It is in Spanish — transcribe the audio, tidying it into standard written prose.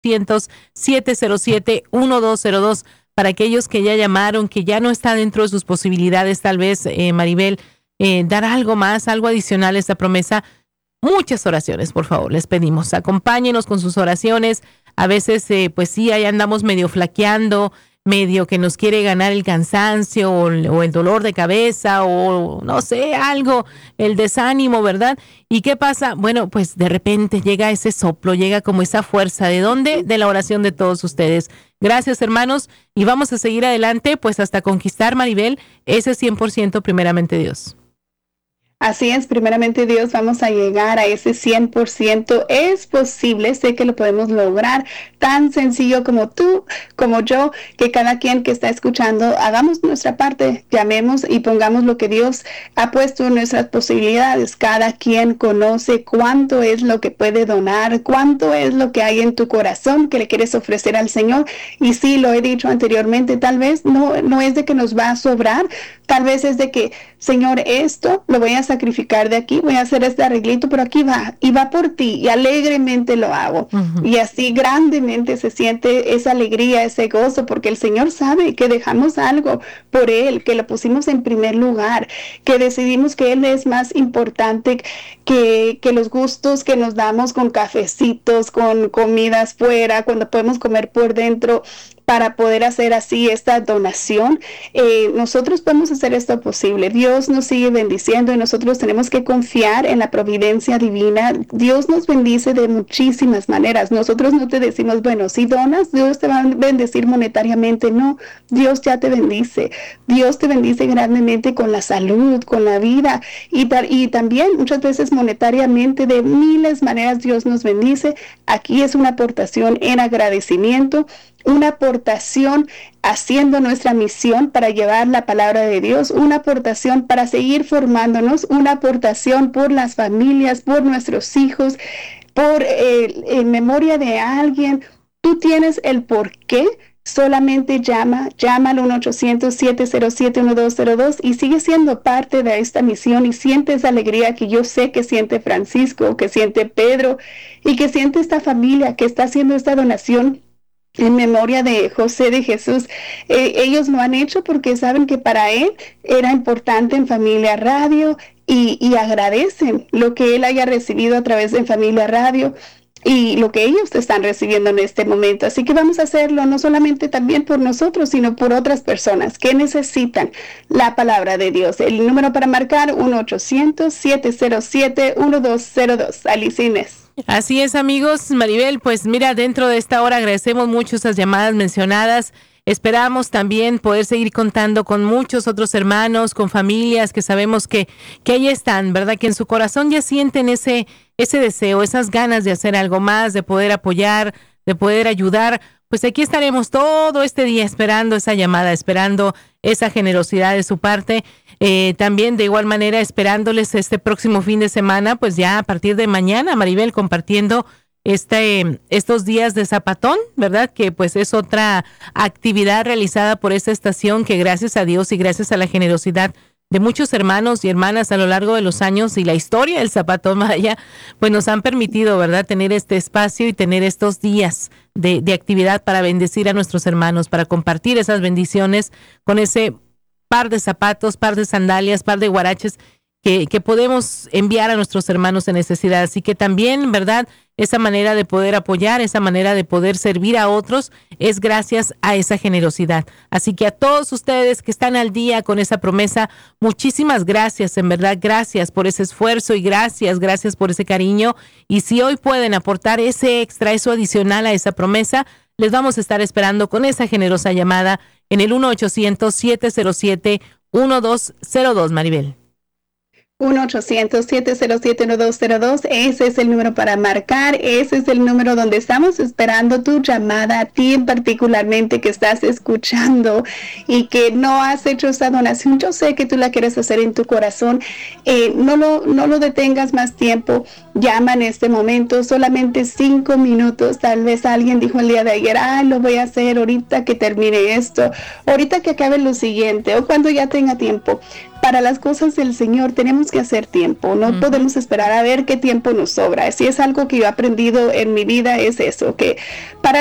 1-800-707-1202. Para aquellos que ya llamaron, que ya no está dentro de sus posibilidades, tal vez, Maribel, dar algo más, algo adicional a esta promesa. Muchas oraciones, por favor, les pedimos. Acompáñenos con sus oraciones. A veces, pues sí, ahí andamos medio flaqueando, medio que nos quiere ganar el cansancio o el dolor de cabeza o no sé, algo, el desánimo, ¿verdad? ¿Y qué pasa? Bueno, pues de repente llega ese soplo, llega como esa fuerza. ¿De dónde? De la oración de todos ustedes. Gracias, hermanos, y vamos a seguir adelante, pues hasta conquistar, Maribel, ese 100% primeramente Dios. Así es, primeramente Dios, vamos a llegar a ese 100%. Es posible, sé que lo podemos lograr, tan sencillo como tú, como yo, que cada quien que está escuchando, hagamos nuestra parte, llamemos y pongamos lo que Dios ha puesto en nuestras posibilidades. Cada quien conoce cuánto es lo que puede donar, cuánto es lo que hay en tu corazón que le quieres ofrecer al Señor. Y sí, lo he dicho anteriormente, tal vez no es de que nos va a sobrar, tal vez es de que, Señor, esto lo voy a sacrificar de aquí, voy a hacer este arreglito, pero aquí va, y va por ti, y alegremente lo hago. Uh-huh. Y así grandemente se siente esa alegría, ese gozo, porque el Señor sabe que dejamos algo por Él, que lo pusimos en primer lugar, que decidimos que Él es más importante que los gustos que nos damos con cafecitos, con comidas fuera, cuando podemos comer por dentro, para poder hacer así esta donación. Nosotros podemos hacer esto posible. Dios nos sigue bendiciendo y nosotros tenemos que confiar en la providencia divina. Dios nos bendice de muchísimas maneras. Nosotros no te decimos, bueno, si donas, Dios te va a bendecir monetariamente. No, Dios ya te bendice. Dios te bendice grandemente con la salud, con la vida y también muchas veces monetariamente. De miles de maneras Dios nos bendice. Aquí es una aportación en agradecimiento, una aportación haciendo nuestra misión para llevar la palabra de Dios, una aportación para seguir formándonos, una aportación por las familias, por nuestros hijos, por en memoria de alguien. Tú tienes el por qué. Solamente llama al 1-800-707-1202 y sigue siendo parte de esta misión y siente esa alegría que yo sé que siente Francisco, que siente Pedro y que siente esta familia que está haciendo esta donación en memoria de José de Jesús. Ellos lo han hecho porque saben que para él era importante en Familia Radio y agradecen lo que él haya recibido a través de Familia Radio y lo que ellos están recibiendo en este momento. Así que vamos a hacerlo no solamente también por nosotros, sino por otras personas que necesitan la palabra de Dios. El número para marcar, 1-800-707-1202. Alicia Inés. Así es, amigos. Maribel, pues mira, dentro de esta hora agradecemos mucho esas llamadas mencionadas. Esperamos también poder seguir contando con muchos otros hermanos, con familias que sabemos que ahí están, ¿verdad? Que en su corazón ya sienten ese deseo, esas ganas de hacer algo más, de poder apoyar, de poder ayudar. Pues aquí estaremos todo este día esperando esa llamada, esperando esa generosidad de su parte. También de igual manera esperándoles este próximo fin de semana, pues ya a partir de mañana, Maribel, compartiendo estos días de Zapatón, ¿verdad? Que pues es otra actividad realizada por esta estación que gracias a Dios y gracias a la generosidad de muchos hermanos y hermanas a lo largo de los años y la historia del Zapatón Maya, pues nos han permitido, ¿verdad?, tener este espacio y tener estos días de actividad para bendecir a nuestros hermanos, para compartir esas bendiciones con ese par de zapatos, par de sandalias, par de guaraches que podemos enviar a nuestros hermanos en necesidad. Así que también, ¿verdad?, esa manera de poder apoyar, esa manera de poder servir a otros es gracias a esa generosidad. Así que a todos ustedes que están al día con esa promesa, muchísimas gracias, en verdad, gracias por ese esfuerzo y gracias por ese cariño. Y si hoy pueden aportar ese extra, eso adicional a esa promesa, les vamos a estar esperando con esa generosa llamada en el 1-800-707-1202, Maribel. 1-800-707-1202. Ese es el número para marcar. Ese es el número donde estamos esperando tu llamada, a ti particularmente que estás escuchando y que no has hecho esta donación. Yo sé que tú la quieres hacer en tu corazón. No lo detengas más tiempo. Llama en este momento, solamente 5 minutos. Tal vez alguien dijo el día de ayer, lo voy a hacer ahorita que termine esto, ahorita que acabe lo siguiente o cuando ya tenga tiempo. para las cosas del Señor tenemos que hacer tiempo, no podemos esperar a ver qué tiempo nos sobra. Si es algo que yo he aprendido en mi vida, es eso, que para